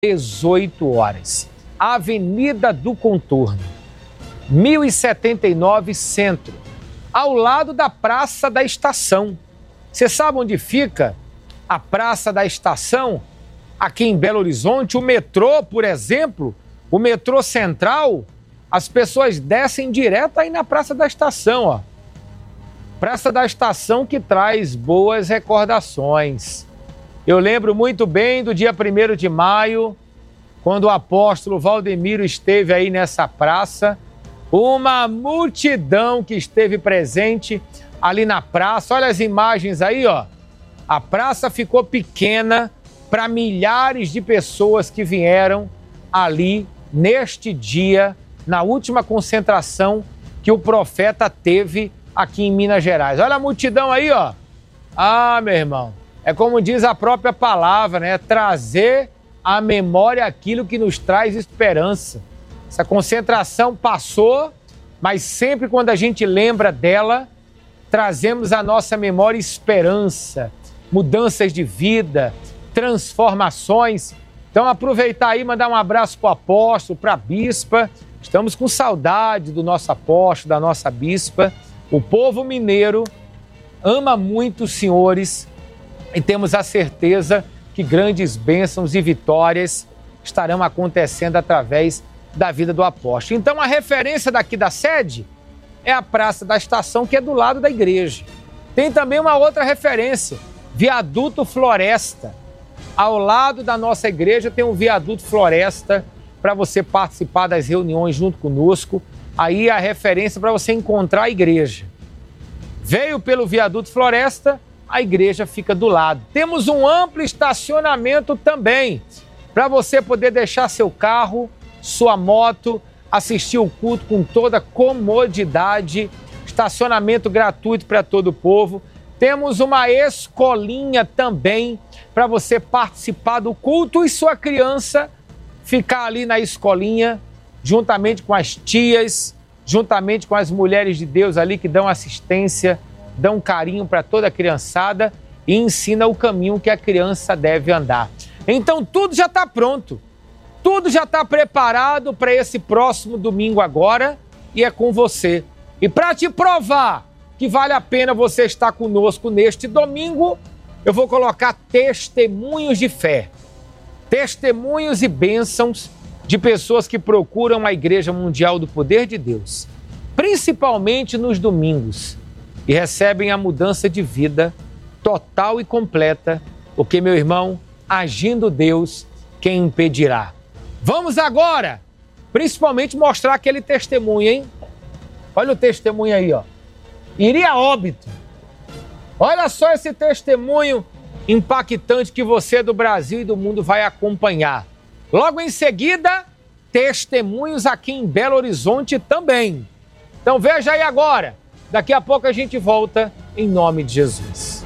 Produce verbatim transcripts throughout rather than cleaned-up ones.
dezoito horas. Avenida do Contorno, mil e setenta e nove Centro, ao lado da Praça da Estação. Você sabe onde fica a Praça da Estação? Aqui em Belo Horizonte, o metrô, por exemplo, o metrô Central, as pessoas descem direto aí na Praça da Estação, ó. Praça da Estação que traz boas recordações. Eu lembro muito bem do dia primeiro de maio, quando o apóstolo Valdemiro esteve aí nessa praça, uma multidão que esteve presente ali na praça. Olha as imagens aí, ó. A praça ficou pequena para milhares de pessoas que vieram ali neste dia, na última concentração que o profeta teve aqui em Minas Gerais. Olha a multidão aí, ó. Ah, meu irmão, é como diz a própria palavra, né? Trazer à memória aquilo que nos traz esperança. Essa concentração passou, mas sempre quando a gente lembra dela, trazemos à nossa memória esperança, mudanças de vida, transformações. Então aproveitar aí, mandar um abraço para o apóstolo, para a bispa. Estamos com saudade do nosso apóstolo, da nossa bispa. O povo mineiro ama muito os senhores e temos a certeza que grandes bênçãos e vitórias estarão acontecendo através da vida do apóstolo. Então a referência daqui da sede é a Praça da Estação, que é do lado da igreja. Tem também uma outra referência, Viaduto Floresta. Ao lado da nossa igreja tem um Viaduto Floresta para você participar das reuniões junto conosco. Aí a referência para você encontrar a igreja. Veio pelo Viaduto Floresta, a igreja fica do lado. Temos um amplo estacionamento também, para você poder deixar seu carro, sua moto, assistir o culto com toda comodidade. Estacionamento gratuito para todo o povo. Temos uma escolinha também para você participar do culto e sua criança ficar ali na escolinha, juntamente com as tias, juntamente com as mulheres de Deus ali que dão assistência, dão carinho para toda a criançada e ensina o caminho que a criança deve andar. Então tudo já está pronto, tudo já está preparado para esse próximo domingo agora e é com você. E para te provar que vale a pena você estar conosco neste domingo, eu vou colocar testemunhos de fé, testemunhos e bênçãos de pessoas que procuram a Igreja Mundial do Poder de Deus, principalmente nos domingos, e recebem a mudança de vida total e completa, porque, meu irmão, agindo Deus, quem impedirá? Vamos agora, principalmente, mostrar aquele testemunho, hein? Olha o testemunho aí, ó. Iria a óbito. Olha só esse testemunho impactante que você do Brasil e do mundo vai acompanhar. Logo em seguida, testemunhos aqui em Belo Horizonte também. Então veja aí agora. Daqui a pouco a gente volta em nome de Jesus.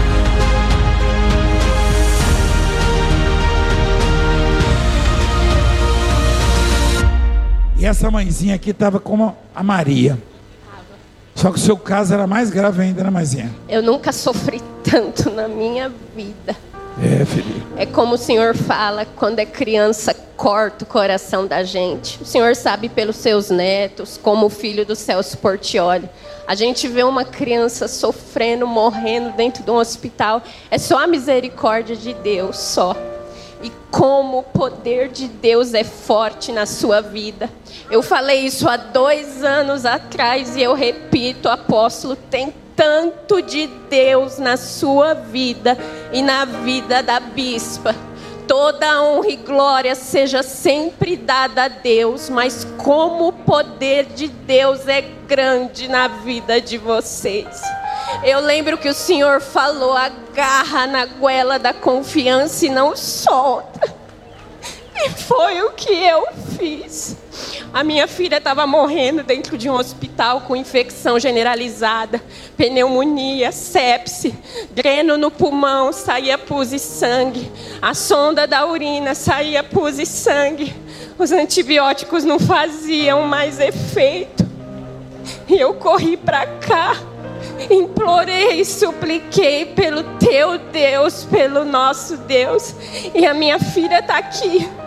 E essa mãezinha aqui estava como a Maria. Só que o seu caso era mais grave ainda, né, mãezinha? Eu nunca sofri tanto na minha vida. É, filho. É como o Senhor fala, quando é criança, corta o coração da gente. O Senhor sabe pelos seus netos, como o filho do Celso Portioli. A gente vê uma criança sofrendo, morrendo dentro de um hospital. É só a misericórdia de Deus, só. E como o poder de Deus é forte na sua vida. Eu falei isso há dois anos atrás e eu repito, apóstolo, tem tanto de Deus na sua vida e na vida da bispa. Toda honra e glória seja sempre dada a Deus, mas como o poder de Deus é grande na vida de vocês. Eu lembro que o Senhor falou, agarra na goela da confiança e não solta. E foi o que eu fiz. A minha filha estava morrendo dentro de um hospital com infecção generalizada, pneumonia, sepse, dreno no pulmão, saía pus e sangue. A sonda da urina saía pus e sangue. Os antibióticos não faziam mais efeito. E eu corri para cá. implorei, supliquei pelo teu Deus, pelo nosso Deus. E a minha filha está aqui.